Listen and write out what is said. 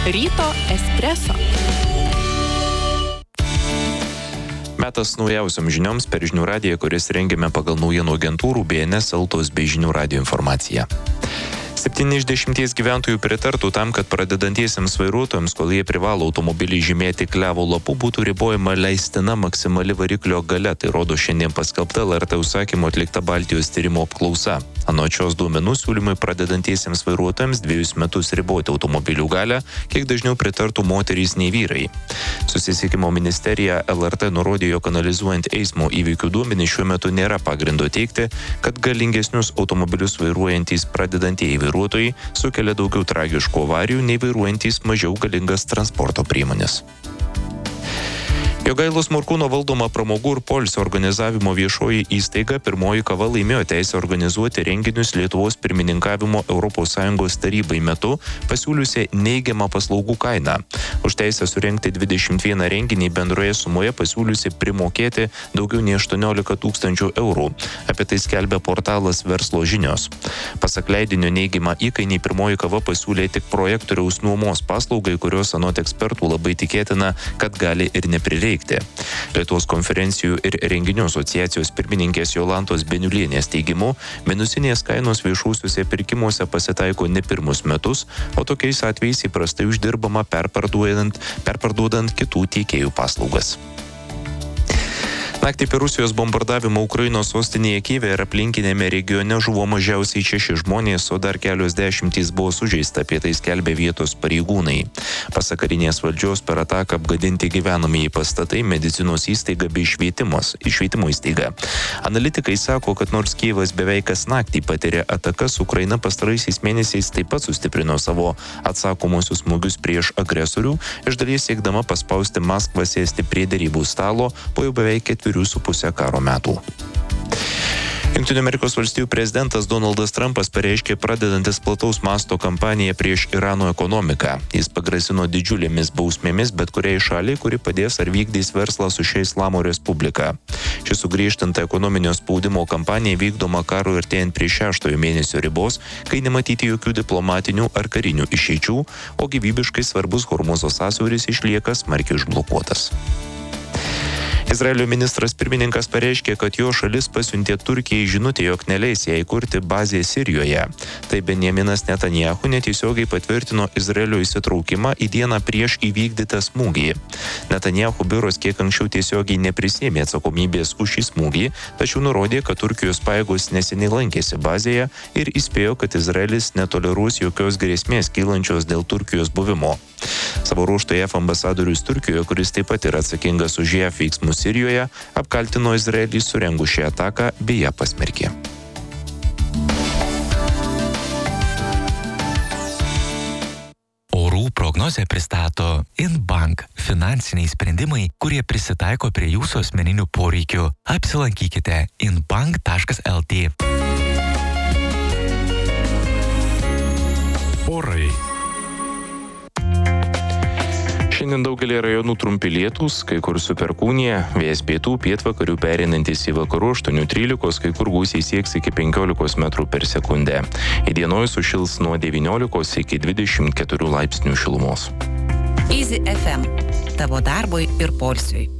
Ryto espreso. Metas naujausiam žinioms per Žinių radiją, kuris rengiame pagal naujienų agentūrų BNS, Eltos bei Žinių radijo informaciją. 7 iš 10 gyventojų pritartų tam, kad pradedantiesiems vairuotojams, kol jie privalo automobilį žymėti klevo lapu, būtų ribojama leistina maksimali variklio galia. Tai rodo šiandien paskelbta LRT užsakymu atlikta Baltijos tyrimo apklausa. Anot šios duomenų siūlymai pradedantiesiems vairuotojams 2 metus riboti automobilių galią, kiek dažniau pritartų moterys nei vyrai. Susisiekimo ministerija LRT nurodė, jog analizuojant eismo įvykių duomenys šiuo metu nėra pagrindo teigti, kad galingesnius automobilius vairuojantys pradedantieji vairuotojai sukelia daugiau tragiškų avarijų nei vairuojantys mažiau galingas transporto priemonės. Jogailos Morkūno valdoma pramogų ir poilsio organizavimo viešoji įstaiga Pirmoji kava laimėjo teisę organizuoti renginius Lietuvos pirmininkavimo ES tarybai metu, pasiūliusi neigiamą paslaugų kainą. Už teisę surengti 21 renginį bendroje sumoje pasiūliusi primokėti daugiau nei 18 000 eurų. Apie tai skelbia portalas Verslo žinios. Pasak leidinio neigiamą įkainį Pirmoji kava pasiūlė tik projektoriaus nuomos paslaugai, kurios anot ekspertų labai tikėtina, kad gali ir neprireikti. Lietuvos konferencijų ir renginių asociacijos pirmininkės Jolantos Beniulienės teigimu, minusinės kainos viešuosiuose pirkimuose pasitaiko ne pirmus metus, o tokiais atvejais įprastai uždirbama perparduodant kitų tiekėjų paslaugas. Naktį per Rusijos bombardavimą Ukrainos sostinėje Kyjive ir aplinkinėme regione žuvo mažiausiai 6 žmonės, o dar kelios dešimtys buvo sužeista, apie tai skelbė vietos pareigūnai. Pasak karinės valdžios, per ataką apgadinti gyvenamieji pastatai, medicinos įstaiga bei švietimo įstaiga. Analitikai sako, kad nors Kijevas beveik kas naktį patiria atakas, Ukraina pastaraisiais mėnesiais taip pat sustiprino savo atsakomosius smūgius prieš agresorių, iš dalies siekdama paspausti Maskvą sėsti prie derybų stalo po jau beveik 4,5 karo metų. Jungtinių Amerikos valstijų prezidentas Donaldas Trumpas pareiškė pradedantis plataus masto kampaniją prieš Irano ekonomiką. Jis pagrasino didžiulėmis bausmėmis bet kuriai šaliai, kuri padės ar vykdys verslą su šia Islamo Respublika. Ši sugriežtinta ekonominio spaudimo kampanija vykdoma karo artėjant prie 6 mėnesio ribos, kai nematyti jokių diplomatinių ar karinių išeičių, o gyvybiškai svarbus Hormuzo sąsiauris išlieka smarkiai užblokuotas. Izraelio ministras pirmininkas pareiškė, kad jo šalis pasiuntė Turkijai žinutę, jog neleis jai kurti bazę Sirijoje. Tai Benjaminas Netanyahu netiesiogiai patvirtino Izraelio įsitraukimą į dieną prieš įvykdytą smūgį. Netanyahu biuras kiek anksčiau tiesiogiai neprisėmė atsakomybės už šį smūgį, tačiau nurodė, kad Turkijos pajėgos neseniai lankėsi bazėje ir įspėjo, kad Izraelis netoleruos jokios grėsmės kylančios dėl Turkijos buvimo. Savo ruožtu JAV ambasadorius Turkijoje, kuris taip pat yra atsakingas už JAV veiksmus Sirijoje, apkaltino Izraelį surengus šią ataką bei ją pasmerkė. Orų prognozę pristato InBank – finansiniai sprendimai, kurie prisitaiko prie jūsų asmeninių poreikių. Apsilankykite inbank.lt. Orai. Šiandien daugelį rajonų trumpi lietūs, kai kur su perkūnija, vėjas pietų, pietvakarių pereinantis į vakarų 8-13, kai kur gūsiai sieks iki 15 metrų per sekundę. Įdienojus sušils nuo 19 iki 24 laipsnių šilumos. Easy FM. Tavo darbui ir poilsiui.